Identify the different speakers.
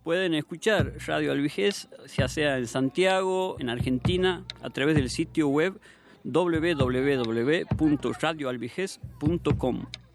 Speaker 1: Pueden escuchar Radio Alvejez, ya sea en Santiago, en Argentina, a través del sitio web www.radioalvejez.com.